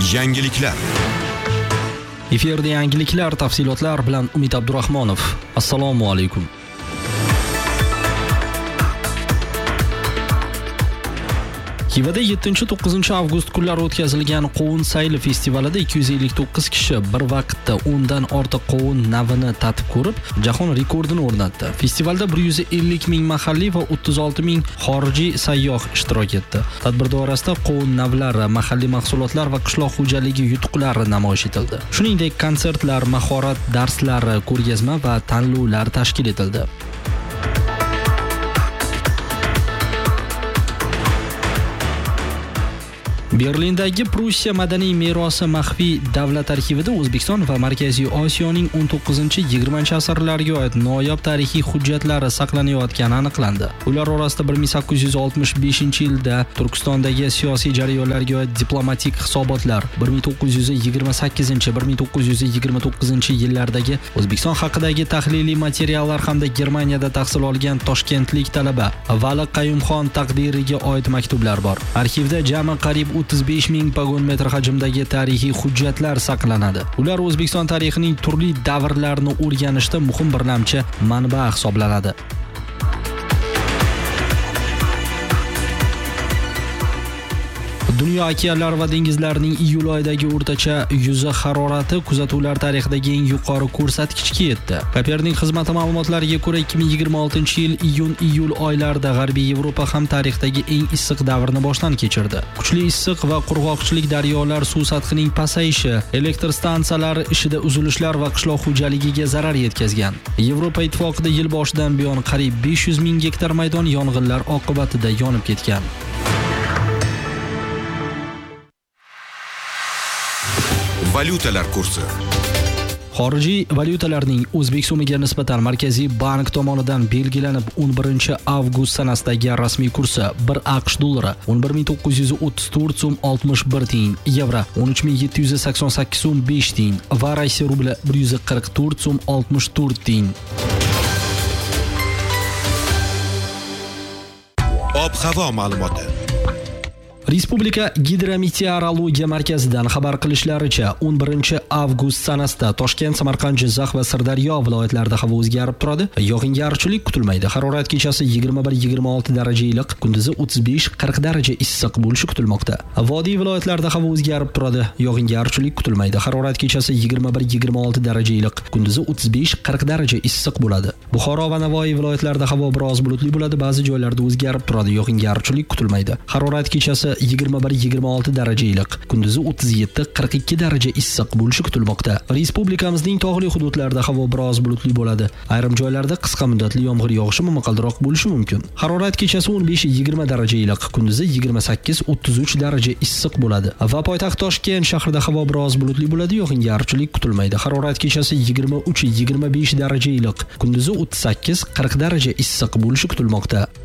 Yangiliklar. Efirda yangiliklar, tafsilotlar bilan Umid Abdurahmonov. Assalomu alaykum. Xivada 7-9 avgust kunlari o'tkazilgan qovun sayli festivalida 259 kishi bir vaqtda 10 dan ortiq qovun navini tatib ko'rib, jahon rekordini o'rnatdi. Festivalda 150 ming mahalliy va 36 ming xorijiy sayyoh ishtirok etdi. Tadbir doirasida qovun navlari, mahalliy mahsulotlar va qishloq xo'jaligi yutuqlari namoyish etildi. Shuningdek, konsertlar, mahorat darslari, ko'rgazma va tanlovlar tashkil etildi. Berlindagi Prussiya madaniy merosi maxfiy davlat arxivida O'zbekiston va Markaziy Osiyoning 19-20 asrlariga oid noyob tarixiy hujjatlari saqlanayotgani aniqlandi. Ular orasida 1865-yilda Turkistondagi siyosiy jarayonlarga oid diplomatik hisobotlar, 1928-1929 yillardagi O'zbekiston haqidagi tahliliy materiallar hamda Germaniyada tahsil olgan toshkentlik talaba Vali Qayumxon taqdiriga oid maktublar bor. Arxivda jami qariyb 35 ming pagon metr hajmdagi tarixiy hujjatlar saqlanadi. Ular O'zbekiston tarixining turli davrlarini o'rganishda muhim birlamchi manba hisoblanadi. Dunyo okeanlari va dengizlarining iyul oyidagi o'rtacha yuzi harorati kuzatuvlar tarixidagi eng yuqori ko'rsatkichga yetdi. Kopernik xizmati ma'lumotlariga ko'ra 2026-yil iyun-iyul oylarida G'arbiy Yevropa ham tarixdagi eng issiq davrni boshdan kechirdi. Kuchli issiq va qurg'oqchilik, daryolar suv sathining pasayishi, elektr stansiyalari ishida uzilishlar va qishloq xo'jaligiga zarar yetkazgan. Yevropa ittifoqida yil boshidan buyon qariyb 500 ming gektar maydon yong'inlar oqibatida yonib ketgan. Valyutalar kursi. Xorijiy valyutalarning O'zbek so'miga nisbatan Markaziy bank tomonidan belgilanib 11-avgust sanasidagi rasmiy kursi 1 AQSh dollari 11934 so'm 61 tiyin, yevro 13788 so'm 5 tiyin va Rossiya rubli 144 so'm 64 tiyin. Ob-havo ma'lumoti. Respublika Gidrometeorologiya markazidan xabar qilishlaricha, 11-avgust sanasida Toshkent, Samarqand, Jizzax va Sirdaryo viloyatlarida havo o'zgarib turadi. Yog'ingarchilik kutilmaydi. Harorat kechasi 21-26 daraja iliq, kunduzi 35-40 daraja issiq bo'lishi kutilmoqda. Vodiy viloyatlarida havo o'zgarib turadi. Yog'ingarchilik kutilmaydi. Harorat kechasi 21-26 daraja iliq, kunduzi 35-40 daraja issiq bo'ladi. Buxoro va Navoiy viloyatlarida havo biroz bulutli bo'ladi. Ba'zi joylarda o'zgarib turadi. Yog'ingarchilik kutilmaydi. Harorat kechasi 21-26 daraja iliq, kunduzi 37-42 daraja issiq bo'lishi kutilmoqda. Respublikamizning tog'li hududlarida havo biroz bulutli bo'ladi. Ayrim joylarda qisqa muddatli yomg'ir yog'ishi momaqaldiroq bo'lishi mumkin. Harorat kechasi 15-20 daraja iliq, kunduzi 28-33 daraja issiq bo'ladi. Va poytaxt Toshkent shahrida havo biroz bulutli bo'ladi, yog'ingarchilik kutilmaydi. Harorat kechasi 23-25 daraja iliq, kunduzi 38-40 daraja issiq bo'lishi kutilmoqda.